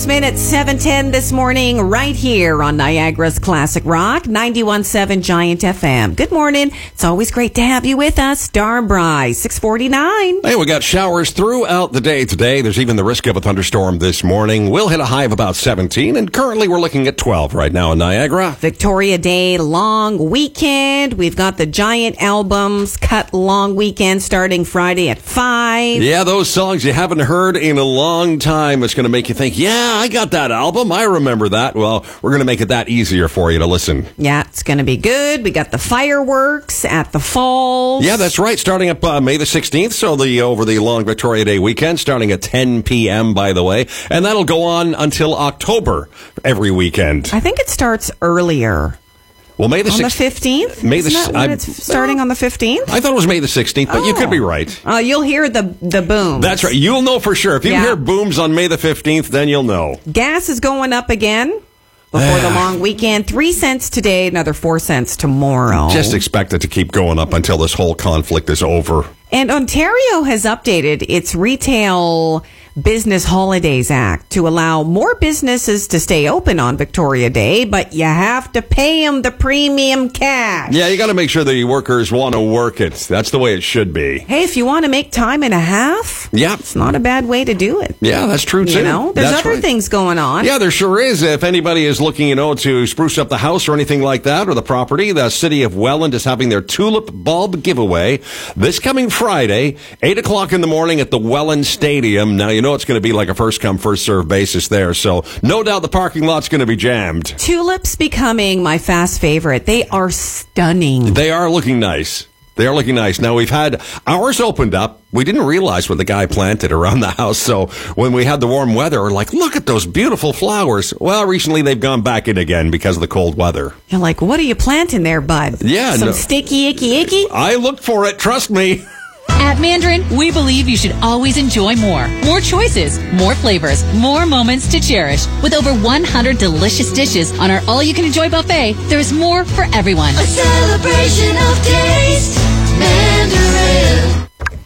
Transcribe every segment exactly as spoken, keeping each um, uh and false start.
Minutes seven ten this morning, right here on Niagara's Classic Rock, ninety-one point seven Giant F M. Good morning. It's always great to have you with us. Starbry, six forty-nine. Hey, we got showers throughout the day today. There's even the risk of a thunderstorm this morning. We'll hit a high of about seventeen, and currently we're looking at twelve right now in Niagara. Victoria Day long weekend. We've got the Giant Albums Cut long weekend starting Friday at five. Yeah, those songs you haven't heard in a long time. It's going to make you think, yeah, I got that album. I remember that. Well, we're going to make it that easier for you to listen. Yeah, it's going to be good. We got the fireworks at the Falls. Yeah, that's right. Starting up uh, May the sixteenth, so the over the long Victoria Day weekend, starting at ten p.m., by the way. And that'll go on until October every weekend. I think it starts earlier. Well, May the on sixteenth. the fifteenth? May the Isn't that when it's starting on the fifteenth? I thought it was May the sixteenth, but oh. you could be right. Uh, you'll hear the the booms. That's right. You'll know for sure. If you yeah. hear booms on May the fifteenth, then you'll know. Gas is going up again before the long weekend. Three cents today, another four cents tomorrow. Just expect it to keep going up until this whole conflict is over. And Ontario has updated its Retail Business Holidays Act to allow more businesses to stay open on Victoria Day, but you have to pay them the premium cash. Yeah, you got to make sure the workers want to work it. That's the way it should be. Hey, if you want to make time and a half, yeah, it's not a bad way to do it. Yeah, that's true too. You know, there's that's other right. things going on. Yeah, there sure is. If anybody is looking, you know, to spruce up the house or anything like that, or the property, the city of Welland is having their tulip bulb giveaway this coming Friday, eight o'clock in the morning at the Welland Stadium. Now, you know it's going to be like a first come, first serve basis there, so no doubt the parking lot's going to be jammed. Tulips becoming my fast favorite. They are stunning. They are looking nice. They are looking nice. Now, we've had ours opened up. We didn't realize what the guy planted around the house, so when we had the warm weather, we're like, look at those beautiful flowers. Well, recently they've gone back in again because of the cold weather. You're like, what are you planting there, bud? Yeah. Some no, sticky, icky, icky? I looked for it, trust me. At Mandarin, we believe you should always enjoy more. More choices, more flavors, more moments to cherish. With over one hundred delicious dishes on our all-you-can-enjoy buffet, there's more for everyone. A celebration of taste, Mandarin.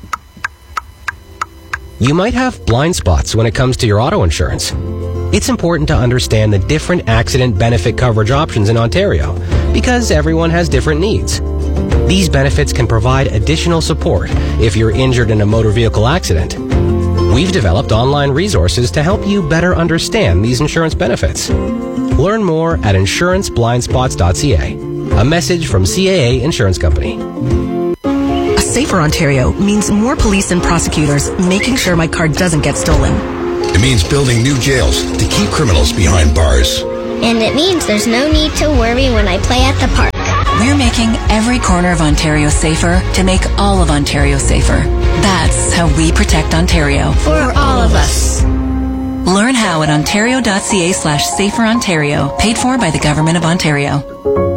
You might have blind spots when it comes to your auto insurance. It's important to understand the different accident benefit coverage options in Ontario because everyone has different needs. These benefits can provide additional support if you're injured in a motor vehicle accident. We've developed online resources to help you better understand these insurance benefits. Learn more at insurance blind spots dot c a. A message from C A A Insurance Company. A safer Ontario means more police and prosecutors making sure my car doesn't get stolen. It means building new jails to keep criminals behind bars. And it means there's no need to worry when I play at the park. We're making every corner of Ontario safer to make all of Ontario safer. That's how we protect Ontario. For all of us. Learn how at ontario.ca slash safer Ontario. Paid for by the Government of Ontario.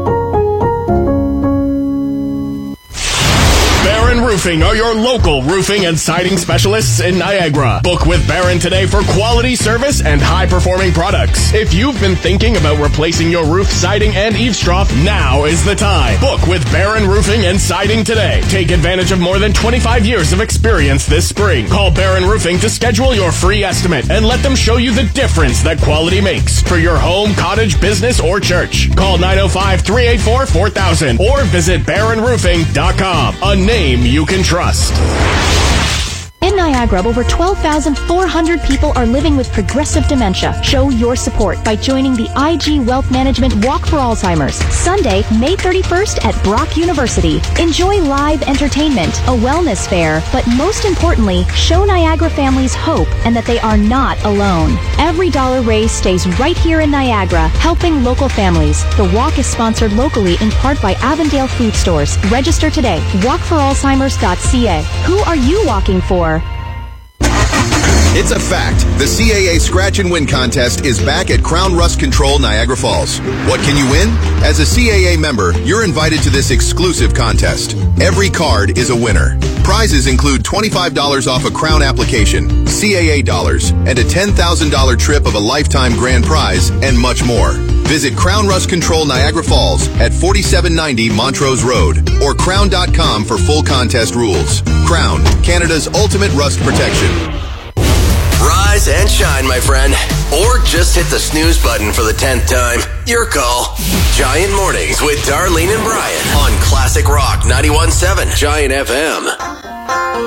Barron Roofing are your local roofing and siding specialists in Niagara. Book with Barron today for quality service and high-performing products. If you've been thinking about replacing your roof siding and eaves trough, now is the time. Book with Barron Roofing and Siding today. Take advantage of more than twenty-five years of experience this spring. Call Barron Roofing to schedule your free estimate and let them show you the difference that quality makes for your home, cottage, business, or church. Call nine oh five, three eight four, four thousand or visit barron roofing dot com. A name you can trust. In Niagara, over twelve thousand four hundred people are living with progressive dementia. Show your support by joining the I G Wealth Management Walk for Alzheimer's, Sunday, May thirty-first at Brock University. Enjoy live entertainment, a wellness fair, but most importantly, show Niagara families hope and that they are not alone. Every dollar raised stays right here in Niagara, helping local families. The walk is sponsored locally in part by Avondale Food Stores. Register today. walk for alzheimers dot c a. Who are you walking for? It's a fact. The C A A Scratch and Win contest is back at Crown Rust Control, Niagara Falls. What can you win? As a C A A member, you're invited to this exclusive contest. Every card is a winner. Prizes include twenty-five dollars off a Crown application, C A A dollars, and a ten thousand dollars trip of a lifetime grand prize, and much more. Visit Crown Rust Control Niagara Falls at forty-seven ninety Montrose Road or crown dot com for full contest rules. Crown, Canada's ultimate rust protection. Rise rise and shine, my friend. Or just hit the snooze button for the tenth time. Your call. Giant Mornings with Darlene and Brian on Classic Rock ninety-one point seven Giant F M.